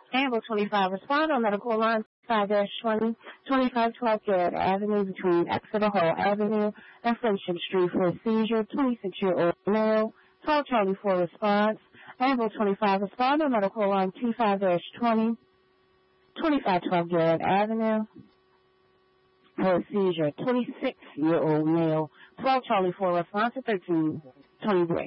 Amber 25, respond on medical line 5-20, 2512 Garrett Avenue between Exeter Hall Avenue and Friendship Street for a seizure, 26-year-old male, 12 Charlie 4 response. Amber 25, respond on medical line 25-20, 2512 Garrett Avenue for a seizure, 26-year-old male, 12 Charlie 4 response to 1323.